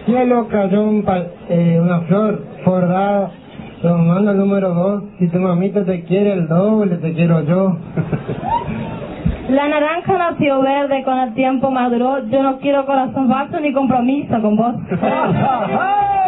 cielo cayó una flor bordada, tomando el número 2. Si tu mamita te quiere el doble, te quiero yo. La naranja nació verde, con el tiempo maduró. Yo no quiero corazón falso ni compromiso con vos.